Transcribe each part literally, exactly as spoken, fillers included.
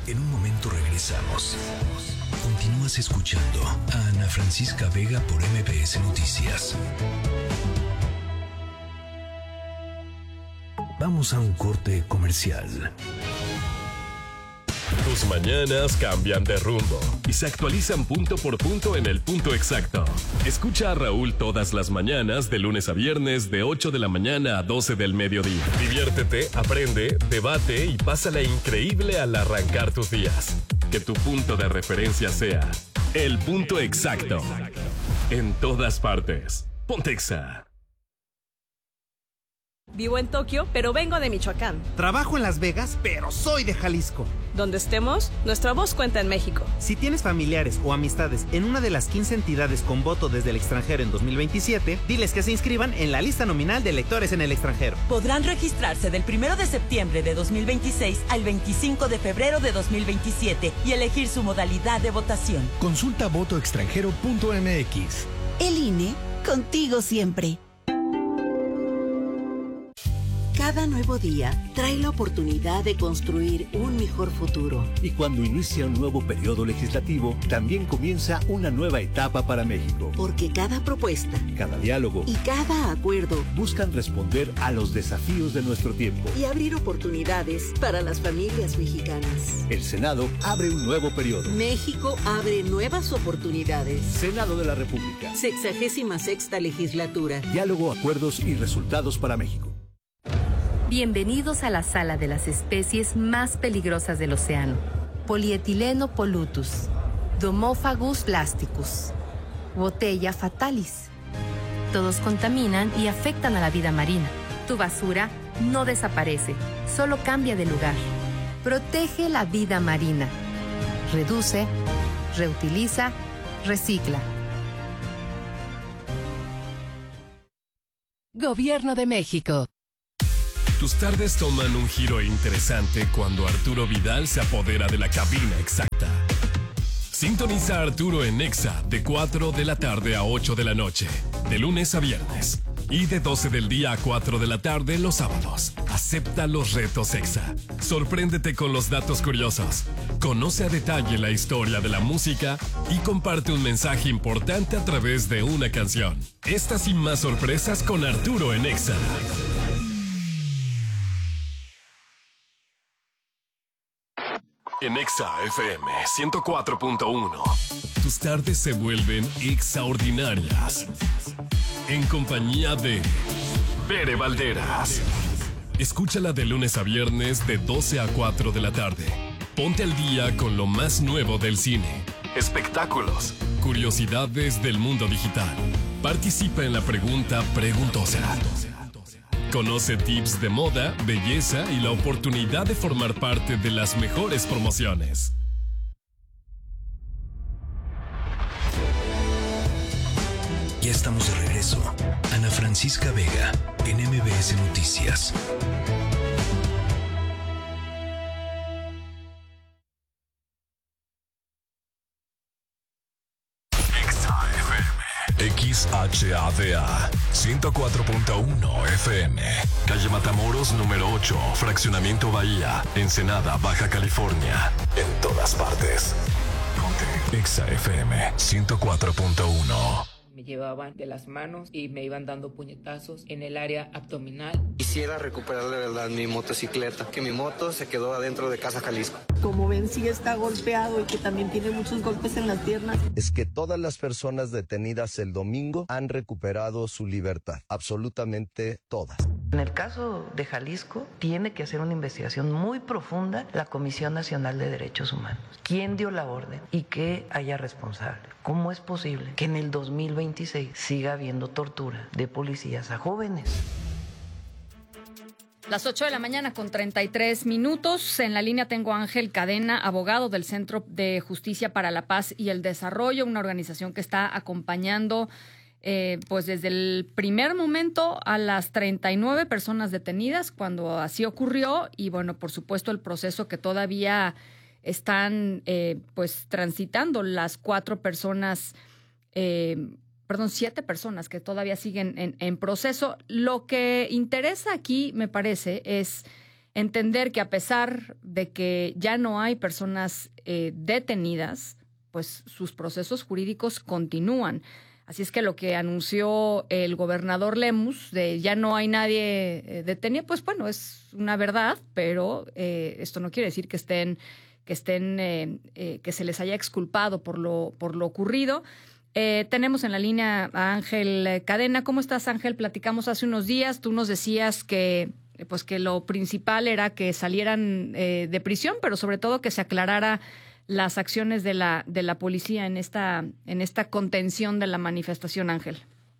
En un momento regresamos. Continúas escuchando a Ana Francisca Vega por M B S Noticias. Vamos a un corte comercial. Tus mañanas cambian de rumbo y se actualizan punto por punto en el punto exacto. Escucha a Raúl todas las mañanas de lunes a viernes de ocho de la mañana a doce del mediodía. Diviértete, aprende, debate y pásala increíble al arrancar tus días. Que tu punto de referencia sea el punto exacto. En todas partes. Pontexa. Vivo en Tokio, pero vengo de Michoacán. Trabajo en Las Vegas, pero soy de Jalisco. Donde estemos, nuestra voz cuenta en México. Si tienes familiares o amistades en una de las quince entidades con voto desde el extranjero en dos mil veintisiete, diles que se inscriban en la lista nominal de electores en el extranjero. Podrán registrarse del primero de septiembre de dos mil veintiséis al veinticinco de febrero de dos mil veintisiete y elegir su modalidad de votación. Consulta voto extranjero punto m x. El I N E, contigo siempre. Cada nuevo día trae la oportunidad de construir un mejor futuro. Y cuando inicia un nuevo periodo legislativo, también comienza una nueva etapa para México. Porque cada propuesta, cada diálogo y cada acuerdo buscan responder a los desafíos de nuestro tiempo y abrir oportunidades para las familias mexicanas. El Senado abre un nuevo periodo. México abre nuevas oportunidades. Senado de la República. Sexagésima sexta legislatura. Diálogo, acuerdos y resultados para México. Bienvenidos a la sala de las especies más peligrosas del océano. Polietileno polutus, Domophagus plasticus, Botella fatalis. Todos contaminan y afectan a la vida marina. Tu basura no desaparece, solo cambia de lugar. Protege la vida marina. Reduce, reutiliza, recicla. Gobierno de México. Tus tardes toman un giro interesante cuando Arturo Vidal se apodera de la cabina exacta. Sintoniza a Arturo en Exa de cuatro de la tarde a ocho de la noche, de lunes a viernes. Y de doce del día a cuatro de la tarde los sábados. Acepta los retos Exa. Sorpréndete con los datos curiosos. Conoce a detalle la historia de la música y comparte un mensaje importante a través de una canción. Estas y más sorpresas con Arturo en Exa. En Exa F M ciento cuatro punto uno, tus tardes se vuelven extraordinarias. En compañía de Bere Valderas. Escúchala de lunes a viernes de doce a cuatro de la tarde. Ponte al día con lo más nuevo del cine, espectáculos, curiosidades del mundo digital. Participa en la pregunta preguntosa. Conoce tips de moda, belleza y la oportunidad de formar parte de las mejores promociones. Ya estamos de regreso. Ana Francisca Vega, en M B S Noticias. X H A D A ciento cuatro punto uno F M, calle Matamoros número ocho, Fraccionamiento Bahía, Ensenada, Baja California. En todas partes. Ponte Exa F M ciento cuatro punto uno. Me llevaban de las manos y me iban dando puñetazos en el área abdominal. Quisiera recuperar de verdad mi motocicleta, que mi moto se quedó adentro de Casa Jalisco. Como ven, sí está golpeado y que también tiene muchos golpes en las piernas. Es que todas las personas detenidas el domingo han recuperado su libertad, absolutamente todas. En el caso de Jalisco, tiene que hacer una investigación muy profunda la Comisión Nacional de Derechos Humanos. ¿Quién dio la orden y que haya responsable? ¿Cómo es posible que en el dos mil veintiséis siga habiendo tortura de policías a jóvenes? Las ocho de la mañana con treinta y tres minutos. En la línea tengo a Ángel Cadena, abogado del Centro de Justicia para la Paz y el Desarrollo, una organización que está acompañando eh, pues desde el primer momento a las treinta y nueve personas detenidas cuando así ocurrió y bueno, por supuesto el proceso que todavía están eh, pues transitando las cuatro personas, eh, perdón, siete personas que todavía siguen en, en proceso. Lo que interesa aquí, me parece, es entender que a pesar de que ya no hay personas eh, detenidas, pues sus procesos jurídicos continúan. Así es que lo que anunció el gobernador Lemus, de ya no hay nadie eh, detenido, pues bueno, es una verdad, pero eh, esto no quiere decir que estén, que estén, eh, eh, que se les haya exculpado por lo, por lo ocurrido. Eh, tenemos en la línea a Ángel Cadena. ¿Cómo estás, Ángel? Platicamos hace unos días. Tú nos decías que, pues que lo principal era que salieran eh, de prisión, pero sobre todo que se aclarara las acciones de la de la policía en esta en esta contención de la manifestación, Ángel.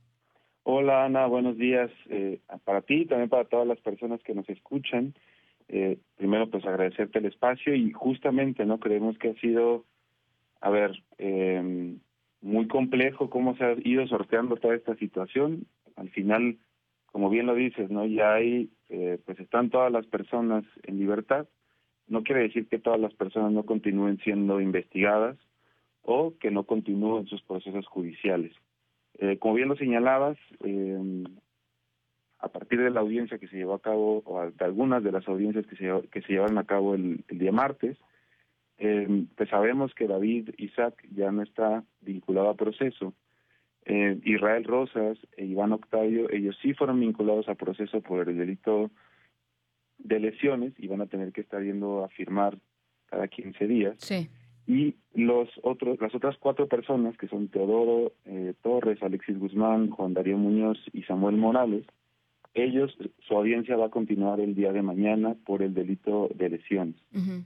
Hola, Ana, buenos días eh, para ti y también para todas las personas que nos escuchan. Eh, primero, pues agradecerte el espacio y justamente, ¿no? Creemos que ha sido, a ver, eh, muy complejo cómo se ha ido sorteando toda esta situación. Al final, como bien lo dices, ¿no? Ya hay, eh, pues están todas las personas en libertad. No quiere decir que todas las personas no continúen siendo investigadas o que no continúen sus procesos judiciales. Eh, como bien lo señalabas, eh, a partir de la audiencia que se llevó a cabo, o de algunas de las audiencias que se, que se llevaron a cabo el, el día martes, eh, pues sabemos que David Isaac ya no está vinculado a proceso. Eh, Israel Rosas e Iván Octavio, ellos sí fueron vinculados a proceso por el delito de lesiones y van a tener que estar yendo a firmar cada quince días. Sí. Y los otros, las otras cuatro personas, que son Teodoro eh, Torres, Alexis Guzmán, Juan Darío Muñoz y Samuel Morales, ellos, su audiencia va a continuar el día de mañana por el delito de lesiones. Uh-huh.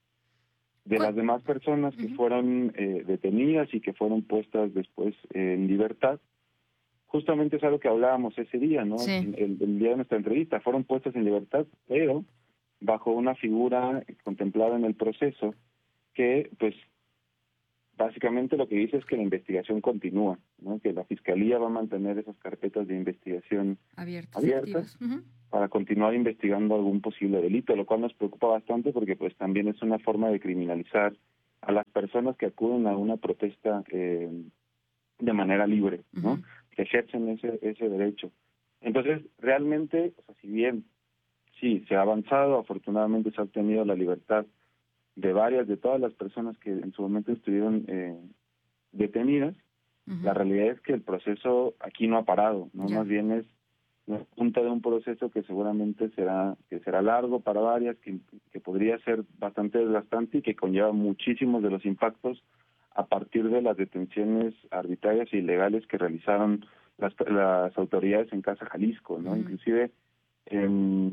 De las demás personas que uh-huh. fueron eh, detenidas y que fueron puestas después eh, en libertad, justamente es algo que hablábamos ese día, ¿no? Sí. El, el día de nuestra entrevista, fueron puestas en libertad, pero bajo una figura contemplada en el proceso que, pues, básicamente lo que dice es que la investigación continúa, ¿no? Que la Fiscalía va a mantener esas carpetas de investigación abiertas, abiertas uh-huh. para continuar investigando algún posible delito, lo cual nos preocupa bastante porque, pues, también es una forma de criminalizar a las personas que acuden a una protesta eh, de manera libre, ¿no? Uh-huh. Que ejercen ese ese derecho. Entonces, realmente, o sea, si bien sí se ha avanzado, afortunadamente se ha obtenido la libertad de varias, de todas las personas que en su momento estuvieron eh, detenidas, uh-huh. la realidad es que el proceso aquí no ha parado, no yeah. más bien es la punta de un proceso que seguramente será que será largo para varias, que, que podría ser bastante desgastante y que conlleva muchísimos de los impactos a partir de las detenciones arbitrarias e ilegales que realizaron las, las autoridades en Casa Jalisco, ¿no? Uh-huh. Inclusive eh,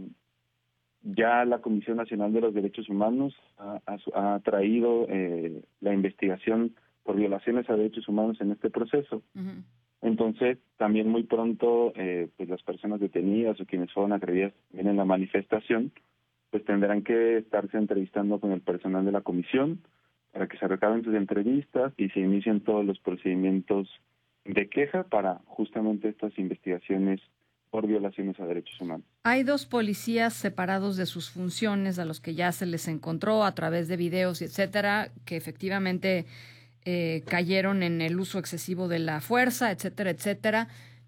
ya la Comisión Nacional de los Derechos Humanos ha, ha, ha traído eh, la investigación por violaciones a derechos humanos en este proceso. Uh-huh. Entonces, también muy pronto, eh, pues las personas detenidas o quienes fueron agredidas en la manifestación, pues tendrán que estarse entrevistando con el personal de la comisión para que se recaben sus entrevistas y se inicien todos los procedimientos de queja para justamente estas investigaciones por violaciones a derechos humanos. Hay dos policías separados de sus funciones a los que ya se les encontró a través de videos, etcétera, que efectivamente eh, cayeron en el uso excesivo de la fuerza, etcétera, etcétera.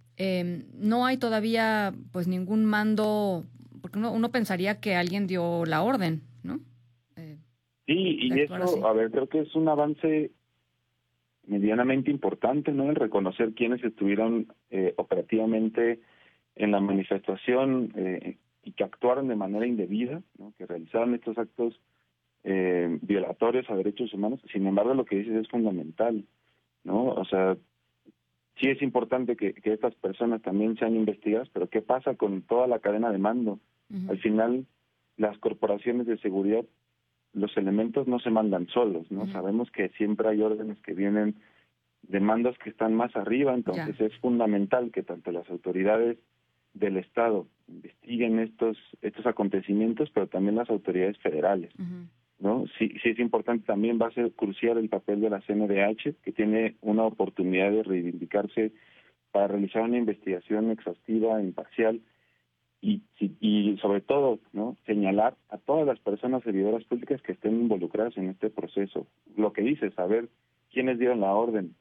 Eh, no hay todavía pues ningún mando, porque uno, uno pensaría que alguien dio la orden, ¿no? Eh, Sí, y eso, así. a ver, creo que es un avance medianamente importante, ¿no? El reconocer quiénes estuvieron eh, operativamente en la manifestación eh, y que actuaron de manera indebida, ¿no? Que realizaron estos actos eh, violatorios a derechos humanos. Sin embargo, lo que dices es fundamental, ¿no? O sea, sí es importante que, que estas personas también sean investigadas, pero ¿qué pasa con toda la cadena de mando? Uh-huh. Al final, las corporaciones de seguridad, los elementos no se mandan solos, ¿no? Uh-huh. Sabemos que siempre hay órdenes que vienen de mandos que están más arriba, entonces yeah. es fundamental que tanto las autoridades del Estado investiguen estos estos acontecimientos, pero también las autoridades federales, uh-huh. ¿no? Sí, sí es importante, también va a ser crucial el papel de la C N D H, que tiene una oportunidad de reivindicarse para realizar una investigación exhaustiva, imparcial, y, y sobre todo, ¿no? Señalar a todas las personas servidoras públicas que estén involucradas en este proceso. Lo que dice, saber quiénes dieron la orden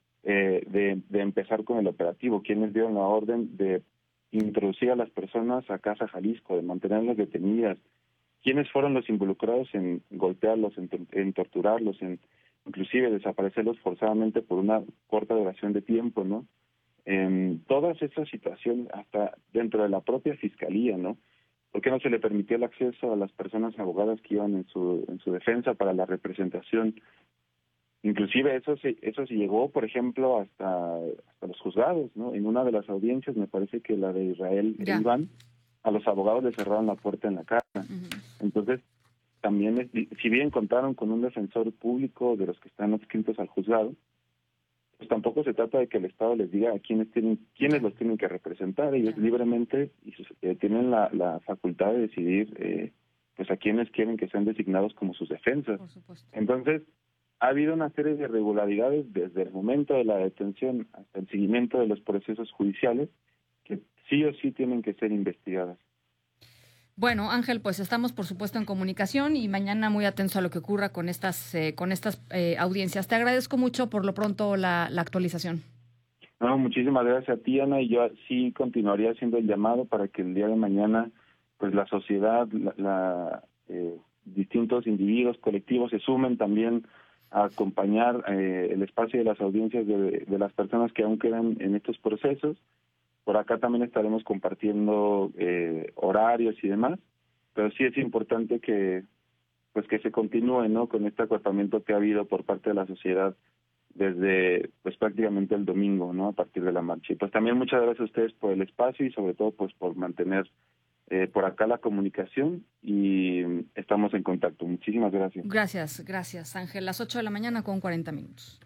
eh, de, de empezar con el operativo, quiénes dieron la orden de introducir a las personas a Casa Jalisco, de mantenerlas detenidas, quiénes fueron los involucrados en golpearlos, en, en torturarlos, en inclusive desaparecerlos forzadamente por una corta duración de tiempo, ¿no? En todas esas situaciones, hasta dentro de la propia fiscalía, ¿no? ¿Por qué no se le permitió el acceso a las personas abogadas que iban en su en su defensa para la representación? Inclusive eso se eso se llegó, por ejemplo, hasta hasta los juzgados, ¿no? En una de las audiencias, me parece que la de Israel e Iván, a los abogados les cerraron la puerta en la cara. Uh-huh. Entonces, también, es, si bien contaron con un defensor público de los que están adscritos al juzgado, pues tampoco se trata de que el Estado les diga a quiénes tienen quiénes los tienen que representar. Ellos libremente y sus, eh, tienen la, la facultad de decidir eh, pues a quiénes quieren que sean designados como sus defensas. Por supuesto. Entonces, ha habido una serie de irregularidades desde el momento de la detención hasta el seguimiento de los procesos judiciales que sí o sí tienen que ser investigadas. Bueno, Ángel, pues estamos por supuesto en comunicación y mañana muy atentos a lo que ocurra con estas eh, con estas eh, audiencias. Te agradezco mucho por lo pronto la, la actualización. No, muchísimas gracias a ti, Ana, y yo sí continuaría haciendo el llamado para que el día de mañana pues la sociedad, la, la eh, distintos individuos, colectivos se sumen también a acompañar eh, el espacio de las audiencias de, de las personas que aún quedan en estos procesos. Por acá también estaremos compartiendo eh, horarios y demás, pero sí es importante que pues que se continúe, ¿no?, con este acuerpamiento que ha habido por parte de la sociedad desde pues prácticamente el domingo, ¿no?, a partir de la marcha. Y pues también muchas gracias a ustedes por el espacio y sobre todo pues por mantener eh, por acá la comunicación y estamos en contacto. Muchísimas gracias. Gracias, gracias, Ángel. Las ocho de la mañana con cuarenta minutos.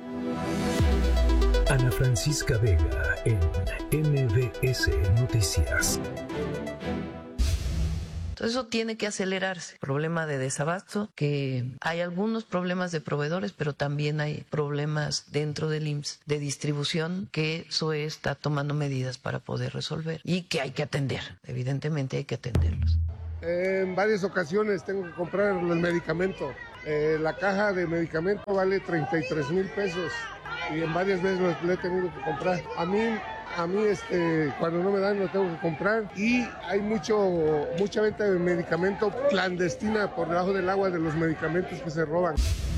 Ana Francisca Vega en M B S Noticias. Entonces eso tiene que acelerarse. Problema de desabasto, que hay algunos problemas de proveedores, pero también hay problemas dentro del I M S S de distribución, que eso está tomando medidas para poder resolver y que hay que atender. Evidentemente hay que atenderlos. En varias ocasiones tengo que comprar el medicamento. Eh, la caja de medicamento vale treinta y tres mil pesos. Y en varias veces lo, lo he tenido que comprar. A mí, a mí este, cuando no me dan lo tengo que comprar. Y hay mucho, mucha venta de medicamento clandestina por debajo del agua de los medicamentos que se roban.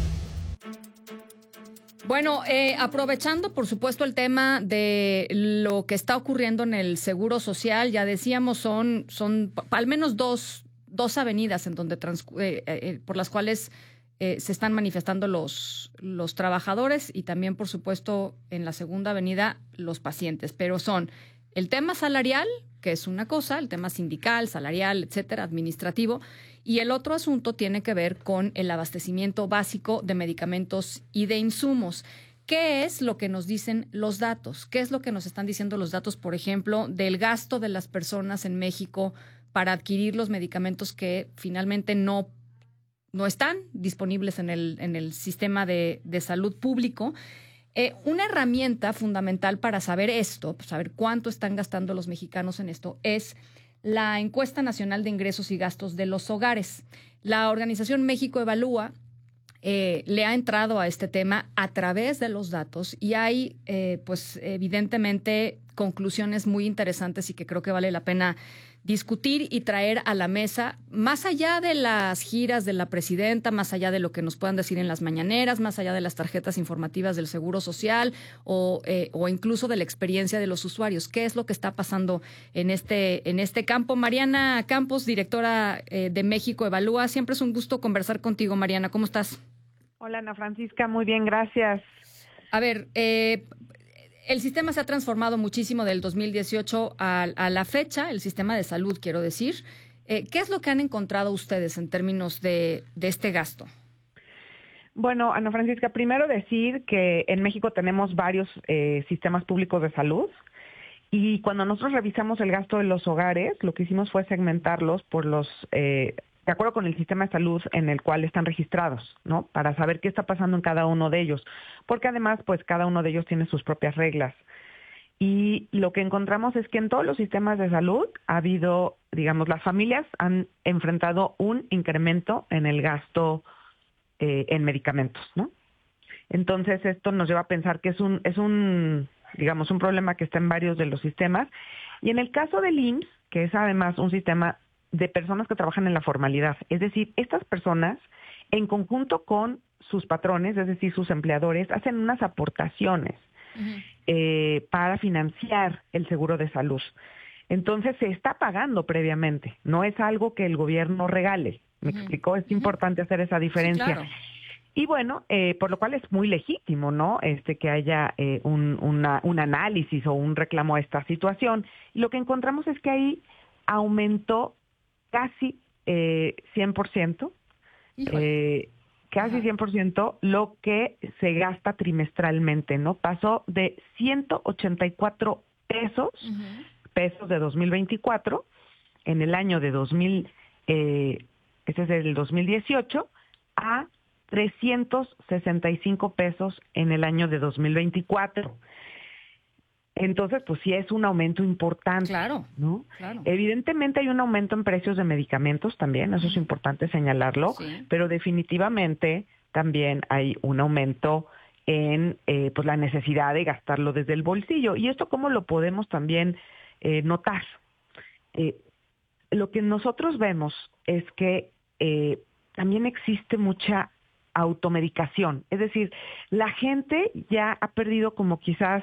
Bueno, eh, aprovechando por supuesto el tema de lo que está ocurriendo en el Seguro Social, ya decíamos, son, son al menos dos, dos avenidas en donde trans, eh, eh, por las cuales Eh, se están manifestando los, los trabajadores y también, por supuesto, en la segunda avenida los pacientes. Pero son el tema salarial, que es una cosa, el tema sindical, salarial, etcétera, administrativo, y el otro asunto tiene que ver con el abastecimiento básico de medicamentos y de insumos. ¿Qué es lo que nos dicen los datos? ¿Qué es lo que nos están diciendo los datos, por ejemplo, del gasto de las personas en México para adquirir los medicamentos que finalmente no no están disponibles en el, en el sistema de, de salud público? Eh, una herramienta fundamental para saber esto, saber cuánto están gastando los mexicanos en esto, es la Encuesta Nacional de Ingresos y Gastos de los Hogares. La organización México Evalúa eh, le ha entrado a este tema a través de los datos y hay, eh, pues, evidentemente, conclusiones muy interesantes y que creo que vale la pena discutir y traer a la mesa, más allá de las giras de la presidenta, más allá de lo que nos puedan decir en las mañaneras, más allá de las tarjetas informativas del Seguro Social o, eh, o incluso de la experiencia de los usuarios. ¿Qué es lo que está pasando en este, en este campo? Mariana Campos, directora eh, de México Evalúa. Siempre es un gusto conversar contigo, Mariana. ¿Cómo estás? Hola, Ana Francisca. Muy bien, gracias. A ver, eh... el sistema se ha transformado muchísimo del dos mil dieciocho a, a la fecha, el sistema de salud, quiero decir. Eh, ¿Qué es lo que han encontrado ustedes en términos de, de este gasto? Bueno, Ana Francisca, primero decir que en México tenemos varios eh, sistemas públicos de salud y cuando nosotros revisamos el gasto de los hogares, lo que hicimos fue segmentarlos por los... Eh, de acuerdo con el sistema de salud en el cual están registrados, ¿no? Para saber qué está pasando en cada uno de ellos. Porque además, pues, cada uno de ellos tiene sus propias reglas. Y lo que encontramos es que en todos los sistemas de salud ha habido, digamos, las familias han enfrentado un incremento en el gasto eh, en medicamentos, ¿no? Entonces, esto nos lleva a pensar que es un, es un, digamos, un problema que está en varios de los sistemas. Y en el caso del I M S S, que es además un sistema de personas que trabajan en la formalidad. Es decir, estas personas, en conjunto con sus patrones, es decir, sus empleadores, hacen unas aportaciones uh-huh. eh, para financiar el seguro de salud. Entonces, se está pagando previamente, no es algo que el gobierno regale. ¿Me uh-huh. explicó? Es uh-huh. importante hacer esa diferencia. Sí, claro. Y bueno, eh, por lo cual es muy legítimo, ¿no? Este que haya eh, un, una, un análisis o un reclamo a esta situación. Y lo que encontramos es que ahí aumentó casi eh, cien por ciento, eh, casi cien por ciento lo que se gasta trimestralmente, ¿no? Pasó de ciento ochenta y cuatro pesos, uh-huh. pesos de dos mil veinticuatro, en el año de dos mil, eh, ese es el dos mil dieciocho, a trescientos sesenta y cinco pesos en el año de dos mil veinticuatro. Entonces, pues sí es un aumento importante. Claro, ¿no? Claro. Evidentemente hay un aumento en precios de medicamentos también, eso es importante señalarlo, sí. pero definitivamente también hay un aumento en eh, pues la necesidad de gastarlo desde el bolsillo. ¿Y esto cómo lo podemos también eh, notar? Eh, lo que nosotros vemos es que eh, también existe mucha automedicación. Es decir, la gente ya ha perdido como quizás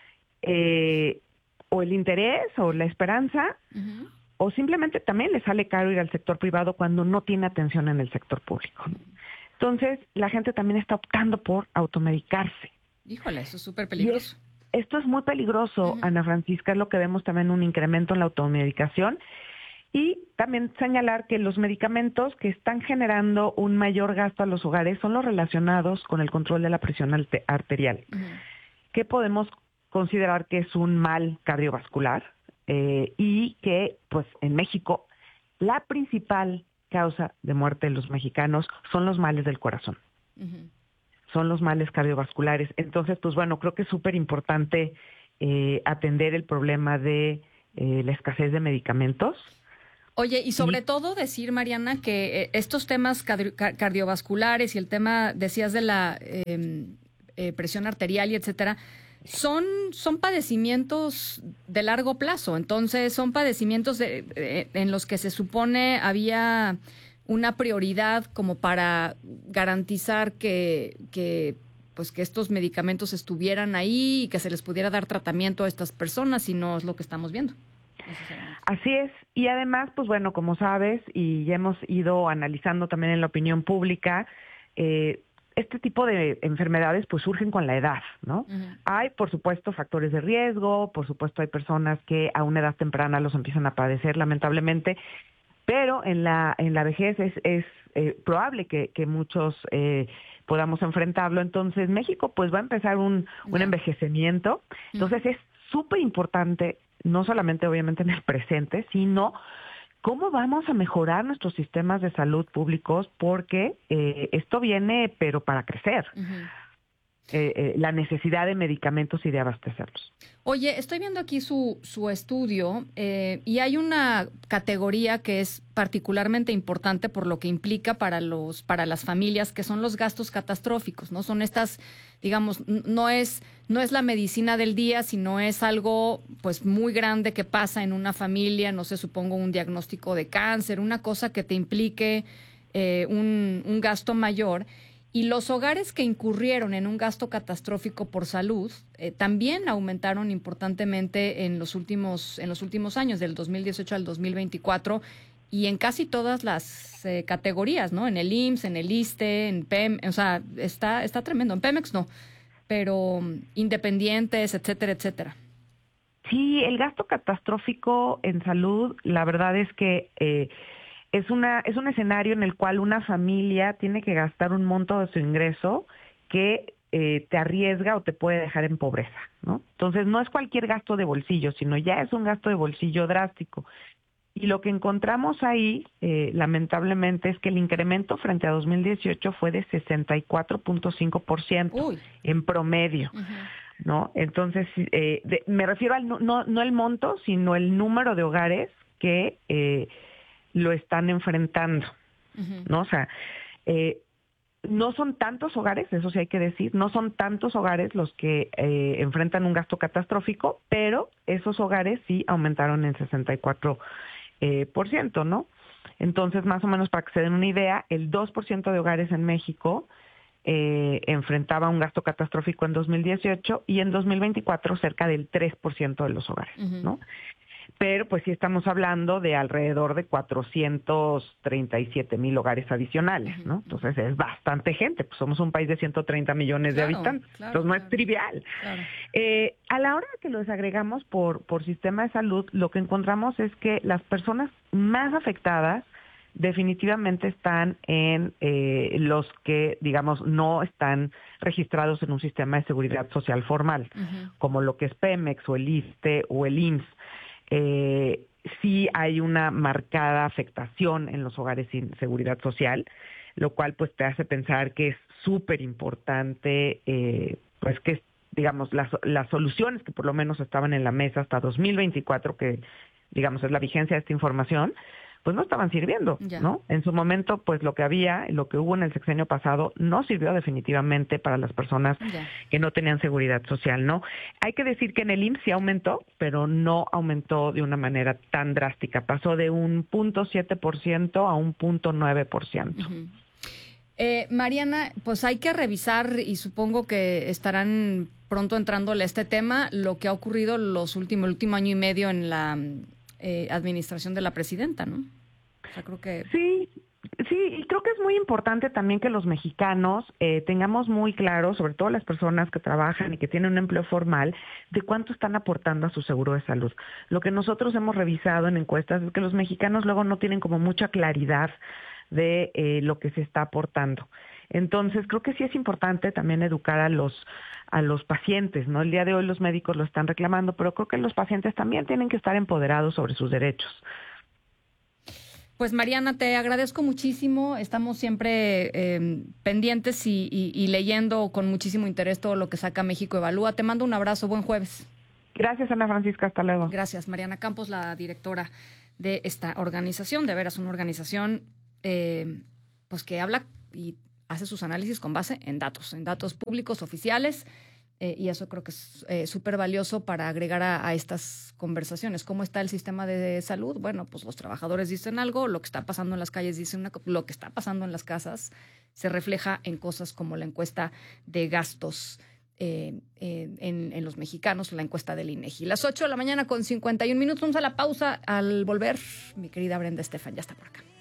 eh, o el interés o la esperanza, uh-huh. o simplemente también le sale caro ir al sector privado cuando no tiene atención en el sector público. Entonces, la gente también está optando por automedicarse. Híjole, eso es súper peligroso. Es, esto es muy peligroso, uh-huh. Ana Francisca, es lo que vemos también un incremento en la automedicación. Y también señalar que los medicamentos que están generando un mayor gasto a los hogares son los relacionados con el control de la presión arterial, uh-huh. que podemos considerar que es un mal cardiovascular eh, y que, pues, en México la principal causa de muerte de los mexicanos son los males del corazón, uh-huh. son los males cardiovasculares. Entonces, pues bueno, creo que es súper importante eh, atender el problema de eh, la escasez de medicamentos. Oye, y sobre sí. todo decir, Mariana, que eh, estos temas cardi- cardiovasculares y el tema, decías, de la eh, eh, presión arterial y etcétera, son, son padecimientos de largo plazo. Entonces, son padecimientos de, de, en los que se supone había una prioridad como para garantizar que, que, pues, que estos medicamentos estuvieran ahí y que se les pudiera dar tratamiento a estas personas, y no es lo que estamos viendo. Así es, y además, pues bueno, como sabes, y ya hemos ido analizando también en la opinión pública, eh, este tipo de enfermedades pues surgen con la edad, ¿no? Uh-huh. Hay, por supuesto, factores de riesgo, por supuesto hay personas que a una edad temprana los empiezan a padecer, lamentablemente, pero en la en la vejez es, es eh, probable que, que muchos eh, podamos enfrentarlo. Entonces, México pues va a empezar un, un uh-huh. envejecimiento, entonces uh-huh. es súper importante, no solamente obviamente en el presente, sino cómo vamos a mejorar nuestros sistemas de salud públicos, porque eh, esto viene pero para crecer. Uh-huh. Eh, eh, la necesidad de medicamentos y de abastecerlos. Oye, estoy viendo aquí su, su estudio eh, y hay una categoría que es particularmente importante por lo que implica para los para las familias, que son los gastos catastróficos, ¿no? Son estas, digamos, no es no es la medicina del día, sino es algo pues muy grande que pasa en una familia, no sé, supongo un diagnóstico de cáncer, una cosa que te implique eh, un, un gasto mayor. Y los hogares que incurrieron en un gasto catastrófico por salud eh, también aumentaron importantemente en los últimos en los últimos años, del dos mil dieciocho al dos mil veinticuatro, y en casi todas las eh, categorías, ¿no? En el I M S S, en el ISSSTE, en P E M, o sea, está está tremendo. En Pemex no, pero um, independientes, etcétera, etcétera. Sí, el gasto catastrófico en salud, la verdad es que eh, Es una es un escenario en el cual una familia tiene que gastar un monto de su ingreso que eh, te arriesga o te puede dejar en pobreza, ¿no? Entonces, no es cualquier gasto de bolsillo, sino ya es un gasto de bolsillo drástico. Y lo que encontramos ahí, eh, lamentablemente, es que el incremento frente a dos mil dieciocho fue de sesenta y cuatro punto cinco por ciento en promedio, uh-huh. ¿no? Entonces, eh, de, me refiero al no, no el monto, sino el número de hogares que Eh, lo están enfrentando, uh-huh. ¿no? O sea, eh, no son tantos hogares, eso sí hay que decir, no son tantos hogares los que eh, enfrentan un gasto catastrófico, pero esos hogares sí aumentaron en sesenta y cuatro por ciento, eh, ¿no? Entonces, más o menos para que se den una idea, el dos por ciento de hogares en México eh, enfrentaba un gasto catastrófico en dos mil dieciocho y en dos mil veinticuatro cerca del tres por ciento de los hogares, uh-huh. ¿no? Pero pues sí estamos hablando de alrededor de cuatrocientos treinta y siete mil hogares adicionales, ¿no? Entonces es bastante gente, pues somos un país de ciento treinta millones claro, de habitantes, claro, entonces no claro. es trivial. Claro. Eh, a la hora que lo desagregamos por, por sistema de salud, lo que encontramos es que las personas más afectadas definitivamente están en eh, los que, digamos, no están registrados en un sistema de seguridad social formal, uh-huh. como lo que es Pemex o el ISSSTE o el I M S S. Eh, sí hay una marcada afectación en los hogares sin seguridad social, lo cual pues te hace pensar que es súper importante, eh, pues que, digamos, las, las soluciones que por lo menos estaban en la mesa hasta dos mil veinticuatro, que digamos es la vigencia de esta información, pues no estaban sirviendo, ya. ¿no? En su momento, pues lo que había, lo que hubo en el sexenio pasado, no sirvió definitivamente para las personas ya. que no tenían seguridad social, ¿no? Hay que decir que en el I M S S sí aumentó, pero no aumentó de una manera tan drástica. Pasó de un punto siete por ciento a un punto nueve por ciento. Uh-huh. Eh, Mariana, pues hay que revisar y supongo que estarán pronto entrándole a este tema, lo que ha ocurrido los últimos, el último año y medio en la Eh, administración de la presidenta, ¿no? O sea, creo que... Sí, sí, y creo que es muy importante también que los mexicanos eh, tengamos muy claro, sobre todo las personas que trabajan y que tienen un empleo formal, de cuánto están aportando a su seguro de salud. Lo que nosotros hemos revisado en encuestas es que los mexicanos luego no tienen como mucha claridad de eh, lo que se está aportando. Entonces, creo que sí es importante también educar a los a los pacientes, ¿no? El día de hoy los médicos lo están reclamando, pero creo que los pacientes también tienen que estar empoderados sobre sus derechos. Pues Mariana, te agradezco muchísimo. Estamos siempre eh, pendientes y, y, y leyendo con muchísimo interés todo lo que saca México Evalúa. Te mando un abrazo. Buen jueves. Gracias, Ana Francisca. Hasta luego. Gracias, Mariana Campos, la directora de esta organización. De veras, una organización eh, pues que habla y hace sus análisis con base en datos, en datos públicos, oficiales, eh, y eso creo que es eh, súper valioso para agregar a, a estas conversaciones. ¿Cómo está el sistema de salud? Bueno, pues los trabajadores dicen algo, lo que está pasando en las calles dicen una cosa, lo que está pasando en las casas se refleja en cosas como la encuesta de gastos eh, eh, en, en los mexicanos, la encuesta del INEGI. Las ocho de la mañana con cincuenta y un minutos, vamos a la pausa. Al volver, mi querida Brenda Estefan ya está por acá.